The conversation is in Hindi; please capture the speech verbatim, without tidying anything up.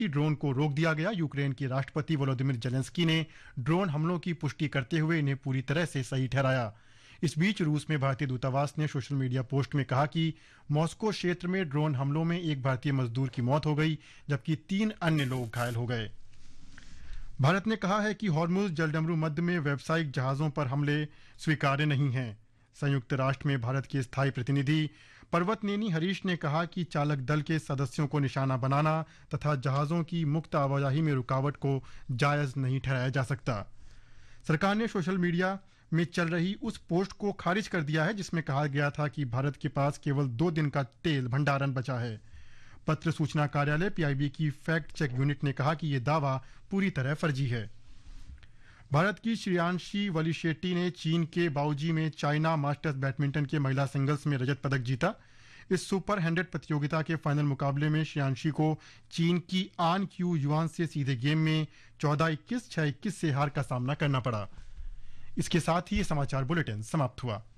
ड्रोन को रोक दिया गया। यूक्रेन के राष्ट्रपति वोलोदिमिर जेलेंस्की ने ड्रोन हमलों की पुष्टि करते हुए इन्हें पूरी तरह से सही ठहराया। इस बीच रूस में भारतीय दूतावास ने सोशल मीडिया पोस्ट में कहा कि मॉस्को क्षेत्र में ड्रोन हमलों में एक भारतीय मजदूर की मौत हो गई, जबकि तीन अन्य लोग घायल हो गए। भारत ने कहा है कि हॉर्मुज जलडमरू मध्य में व्यावसायिक जहाजों पर हमले स्वीकार्य नहीं हैं। संयुक्त राष्ट्र में भारत के स्थायी प्रतिनिधि पर्वतनेनी हरीश ने कहा कि चालक दल के सदस्यों को निशाना बनाना तथा जहाजों की मुक्त आवाजाही में रुकावट को जायज नहीं ठहराया जा सकता। सरकार ने सोशल मीडिया में चल रही उस पोस्ट को खारिज कर दिया है जिसमें कहा गया था कि भारत के पास केवल दो दिन का तेल भंडारण बचा है। पत्र सूचना कार्यालय पीआईबी की फैक्ट चेक यूनिट ने कहा कि यह दावा पूरी तरह फर्जी है। भारत की श्रेयांशी वलीशेट्टी ने चीन के बाओजी में चाइना मास्टर्स बैडमिंटन के महिला सिंगल्स में रजत पदक जीता। इस सुपर हंड्रेड प्रतियोगिता के फाइनल मुकाबले में श्रेयांशी को चीन की आन क्यू युआन से सीधे गेम में चौदह इक्कीस, छह इक्कीस से हार का सामना करना पड़ा। इसके साथ ही ये समाचार बुलेटिन समाप्त हुआ।